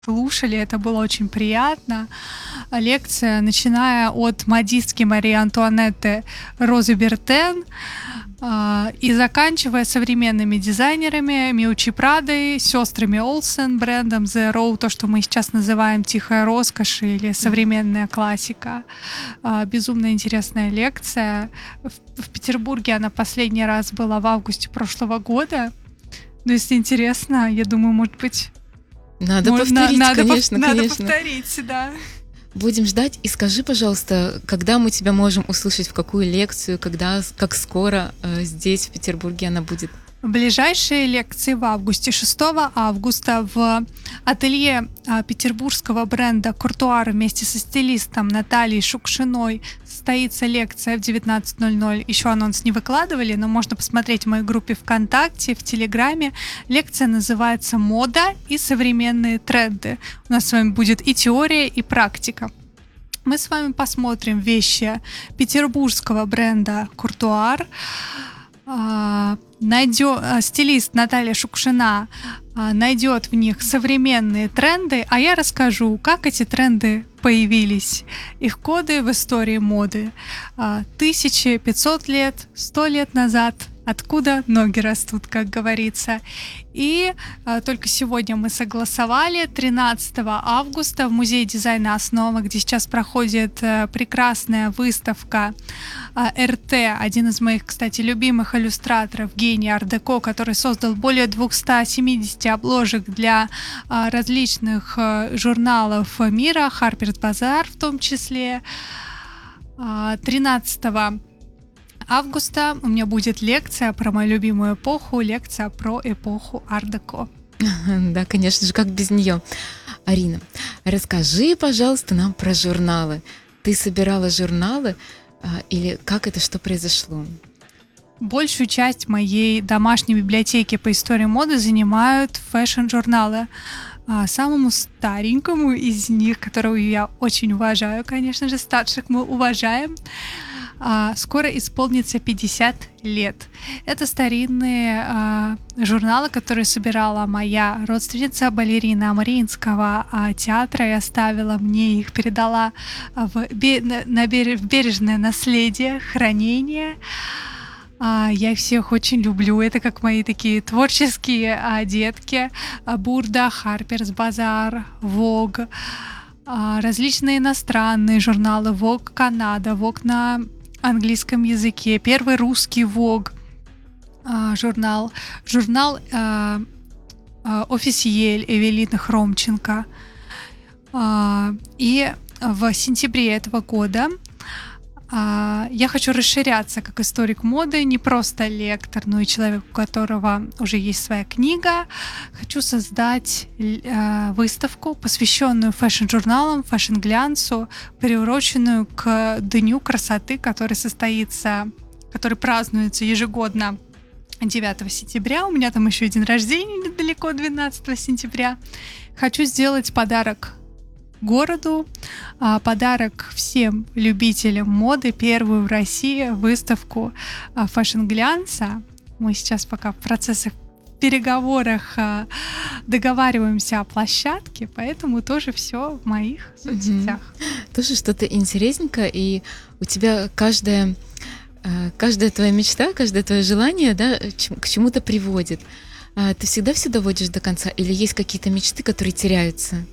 слушали, это было очень приятно. Лекция, начиная от модистки Марии Антуанетты Розы Бертен, и заканчивая современными дизайнерами Миучи Прадой, сестрами Олсен, брендом The Row, то, что мы сейчас называем тихая роскошь или современная классика. Безумно интересная лекция. В Петербурге она последний раз была в августе прошлого года. Но если интересно, я думаю, может быть... Надо повторить, конечно. Надо повторить, да. Будем ждать. И скажи, пожалуйста, когда мы тебя можем услышать, в какую лекцию, когда, как скоро здесь, в Петербурге, она будет? Ближайшие лекции в августе. 6 августа в ателье петербургского бренда Куртуар вместе со стилистом Натальей Шукшиной состоится лекция в 19:00. Еще анонс не выкладывали, но можно посмотреть в моей группе ВКонтакте, в Телеграме. Лекция называется «Мода и современные тренды». У нас с вами будет и теория, и практика. Мы с вами посмотрим вещи петербургского бренда Куртуар. Стилист Наталья Шукшина найдет в них современные тренды, а я расскажу, как эти тренды появились, их коды в истории моды. 1500 лет, 100 лет назад, откуда ноги растут, как говорится. И только сегодня мы согласовали 13 августа в Музее дизайна «Основа», где сейчас проходит прекрасная выставка РТ, один из моих, кстати, любимых иллюстраторов, гений арт-деко, который создал более 270 обложек для различных журналов мира, Harper's Bazaar в том числе. 13 августа у меня будет лекция про мою любимую эпоху, лекция про эпоху арт-деко. Да, конечно же, как без нее. Арина, расскажи, пожалуйста, нам про журналы. Ты собирала журналы или как это, что произошло? Большую часть моей домашней библиотеки по истории моды занимают фэшн-журналы. Самому старенькому из них, которого я очень уважаю, конечно же, старших мы уважаем, скоро исполнится 50 лет. Это старинные журналы, которые собирала моя родственница, балерина Мариинского театра, и оставила мне их, передала в бережное наследие, хранение. Я их всех очень люблю. Это как мои такие творческие детки. Бурда, Harper's Bazaar, Vogue, различные иностранные журналы, Vogue Канада, Vogue на английском языке, первый русский Vogue журнал Официель Эвелины Хромченко. И в сентябре этого года я хочу расширяться как историк моды, не просто лектор, но и человек, у которого уже есть своя книга. Хочу создать выставку, посвященную фэшн-журналам, фэшн-глянцу, приуроченную к Дню красоты, который празднуется ежегодно 9 сентября. У меня там еще и день рождения недалеко, 12 сентября. Хочу сделать подарок городу, подарок всем любителям моды, первую в России выставку фэшн-глянца. Мы сейчас пока в процессах, переговорах договариваемся о площадке, поэтому тоже все в моих соцсетях. Тоже что-то интересненькое, и у тебя каждая твоя мечта, каждое твое желание, да, к чему-то приводит. Ты всегда все доводишь до конца, или есть какие-то мечты, которые теряются?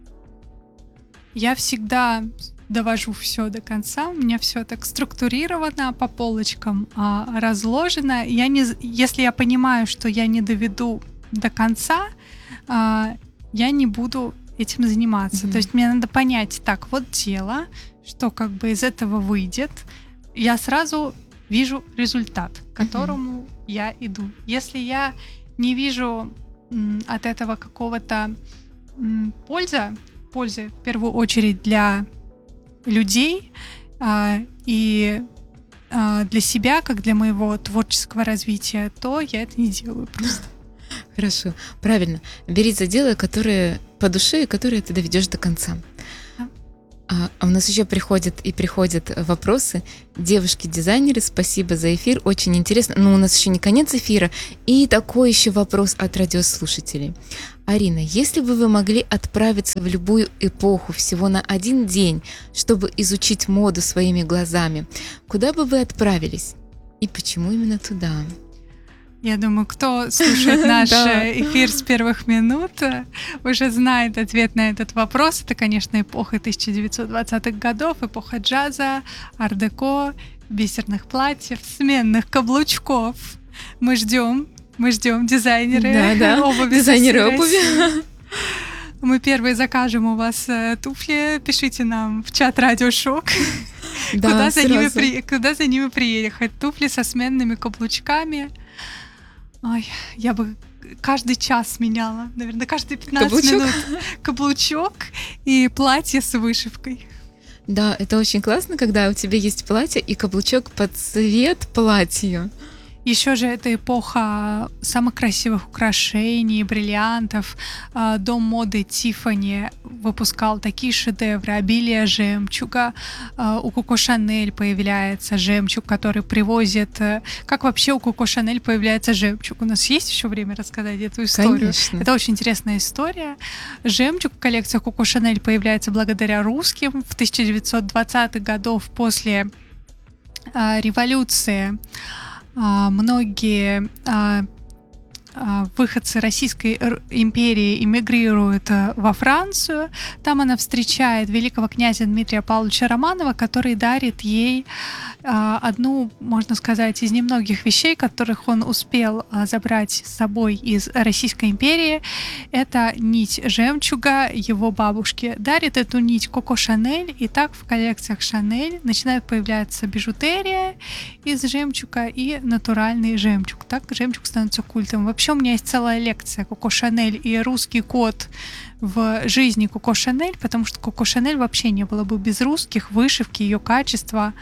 Я всегда довожу все до конца, у меня все так структурировано, по полочкам разложено. Если я понимаю, что я не доведу до конца, я не буду этим заниматься. То есть мне надо понять, так, вот дело, что как бы из этого выйдет. Я сразу вижу результат, к которому я иду. Если я не вижу от этого какого-то пользы, в первую очередь для людей и для себя, как для моего творческого развития, то я это не делаю просто. Хорошо, правильно. Бери за дело, которое по душе и которое ты доведешь до конца. А у нас еще приходят вопросы. Девушки-дизайнеры, спасибо за эфир, очень интересно. Но у нас еще не конец эфира. И такой еще вопрос от радиослушателей. Арина, если бы вы могли отправиться в любую эпоху всего на один день, чтобы изучить моду своими глазами, куда бы вы отправились? И почему именно туда? Я думаю, кто слушает наш Да. эфир с первых минут, уже знает ответ на этот вопрос. Это, конечно, эпоха 1920-х годов, эпоха джаза, ар-деко, бисерных платьев, сменных каблучков. Мы ждем дизайнеры Да, обуви. дизайнеры со всей обуви. России. Мы первые закажем у вас туфли. Пишите нам в чат Радио Шок, Да, куда за сразу. ними приехать. Туфли со сменными каблучками. Ой, я бы каждый час меняла, наверное, каждые 15 Каблучок? минут каблучок и платье с вышивкой. Да, это очень классно, когда у тебя есть платье и каблучок под цвет платья. Еще же это эпоха самых красивых украшений, бриллиантов. Дом моды Тиффани выпускал такие шедевры, обилие жемчуга. У Коко Шанель появляется жемчуг, который привозит... Как вообще у Коко Шанель появляется жемчуг? У нас есть еще время рассказать эту историю? Конечно. Это очень интересная история. Жемчуг в коллекциях Коко Шанель появляется благодаря русским. В 1920-х годов после революции многие выходцы Российской империи эмигрируют во Францию. Там она встречает великого князя Дмитрия Павловича Романова, который дарит ей одну, можно сказать, из немногих вещей, которых он успел забрать с собой из Российской империи. Это нить жемчуга его бабушки. Дарит эту нить Коко Шанель, и так в коллекциях Шанель начинает появляться бижутерия из жемчуга и натуральный жемчуг. Так жемчуг становится культом. Вообще у меня есть целая лекция Коко Шанель и русский код в жизни Коко Шанель, потому что Коко Шанель вообще не было бы без русских, вышивки, ее качества.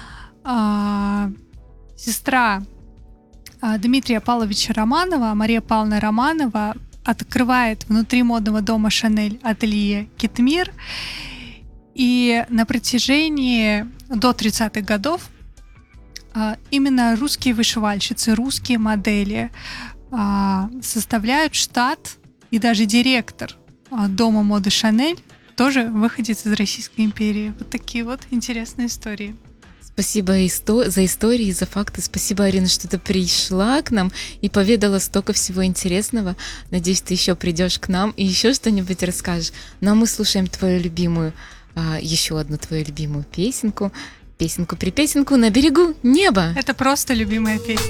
Сестра Дмитрия Павловича Романова, Мария Павловна Романова, открывает внутри модного дома Шанель ателье Китмир, и на протяжении до 30-х годов именно русские вышивальщицы, русские модели составляют штат, и даже директор дома моды Шанель тоже выходец из Российской империи. Вот такие вот интересные истории. Спасибо за истории, за факты. Спасибо, Арина, что ты пришла к нам и поведала столько всего интересного. Надеюсь, ты еще придешь к нам и еще что-нибудь расскажешь. Ну а мы слушаем еще одну твою любимую песенку. Песенку-припесенку на берегу неба. Это просто любимая песня.